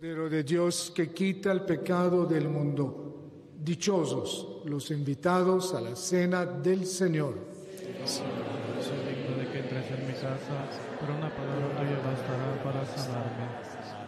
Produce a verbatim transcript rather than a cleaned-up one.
Cordero de Dios que quita el pecado del mundo. Dichosos los invitados a la cena del Señor. No soy digno de que entres en mi casa, pero una palabra tuya bastará para sanarme.